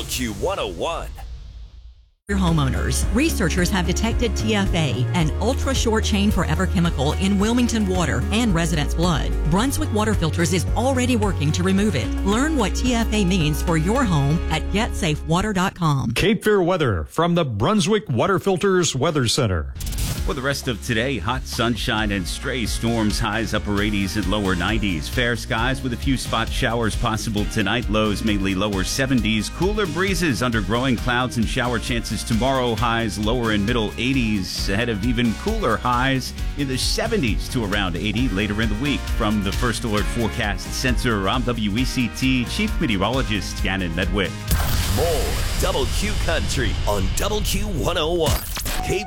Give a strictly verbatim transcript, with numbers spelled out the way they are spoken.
Q one oh one. Homeowners. Researchers have detected T F A, an ultra-short-chain forever chemical in Wilmington water and residents' blood. Brunswick Water Filters is already working to remove it. Learn what T F A means for your home at get safe water dot com. Cape Fear weather from the Brunswick Water Filters Weather Center. For the rest of today, hot sunshine and stray storms, highs upper eighties and lower nineties. Fair skies with a few spot showers possible tonight, lows mainly lower seventies. Cooler breezes under growing clouds and shower chances tomorrow, highs lower and middle eighties, ahead of even cooler highs in the seventies to around eighty later in the week. From the First Alert Forecast Center, I'm W E C T Chief Meteorologist Gannon Medwick. More Double Q Country on Double Q one oh one. Cape